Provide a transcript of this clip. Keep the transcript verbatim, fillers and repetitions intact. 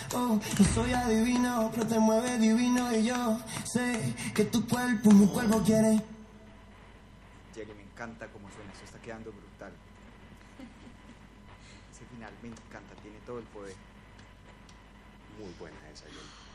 Oh, no soy adivino, pero te mueve divino y yo sé que tu cuerpo, mi cuerpo quiere. Jerry, me encanta cómo suena, eso está quedando brutal. Ese final me encanta, tiene todo el poder. Muy buena esa, Jerry.